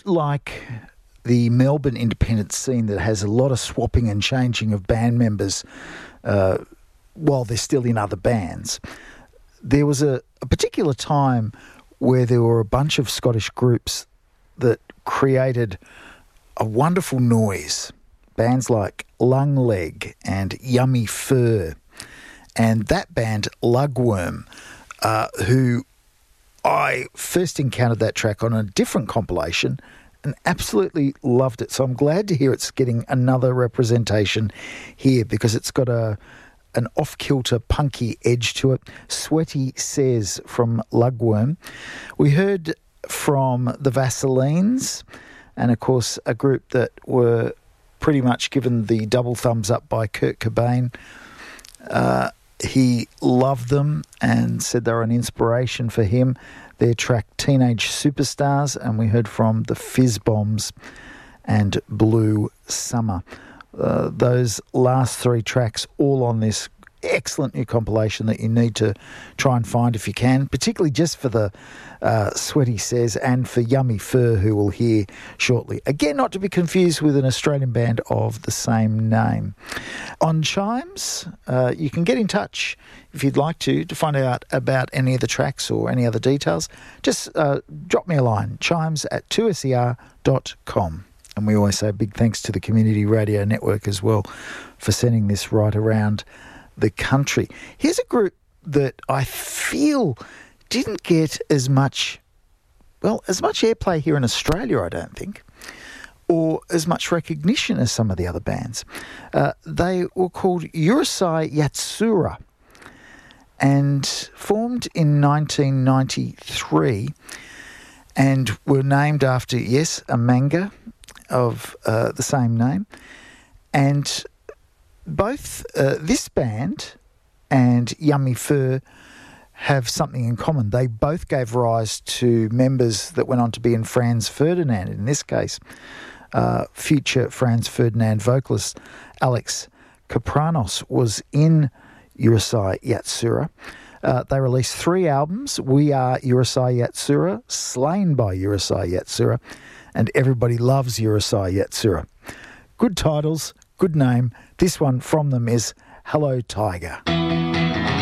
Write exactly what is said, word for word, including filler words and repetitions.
like the Melbourne independent scene that has a lot of swapping and changing of band members uh, while they're still in other bands, there was a, a particular time where there were a bunch of Scottish groups that created a wonderful noise. Bands like Lung Leg and Yummy Fur, and that band Lugworm, uh, who I first encountered that track on a different compilation and absolutely loved it. So I'm glad to hear it's getting another representation here because it's got a an off-kilter, punky edge to it. Sweaty Says from Lugworm. We heard from the Vaselines, and of course a group that were pretty much given the double thumbs up by Kurt Cobain. Uh, he loved them and said they were an inspiration for him. Their track Teenage Superstars, and we heard from the Fizz Bombs and Blue Summer. Uh, those last three tracks all on this excellent new compilation that you need to try and find if you can, particularly just for the uh, Sweaty Says and for Yummy Fur, who we'll hear shortly. Again, not to be confused with an Australian band of the same name. On Chimes, uh, you can get in touch if you'd like to, to find out about any of the tracks or any other details. Just uh, drop me a line, chimes at two S E R dot com. And we always say big thanks to the Community Radio Network as well for sending this right around the country. Here's a group that I feel didn't get as much, well, as much airplay here in Australia, I don't think, or as much recognition as some of the other bands. Uh, they were called Urusei Yatsura and formed in nineteen ninety-three and were named after, yes, a manga of uh, the same name. And both uh, this band and Yummy Fur have something in common. They both gave rise to members that went on to be in Franz Ferdinand. In this case, uh, future Franz Ferdinand vocalist Alex Kapranos was in Urusei Yatsura. Uh, they released three albums: We Are Urusei Yatsura, Slain by Urusei Yatsura, and Everybody Loves Urusei Yatsura. Good titles, good name. This one from them is Hello Tiger.